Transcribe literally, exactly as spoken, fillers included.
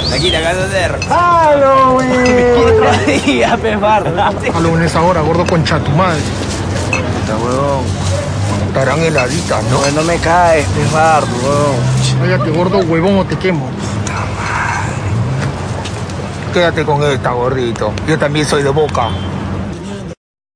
Aquí te acabo de hacer. ¡Halloween! Otro día, pefardo. Halloween es ahora, gordo, concha tu madre. Puta, huevón. Estarán heladitas, ¿no? No, no me caes, pefardo, huevón. Cállate, gordo, huevón, o te quemo. Quédate con esta, gordito. Yo también soy de Boca.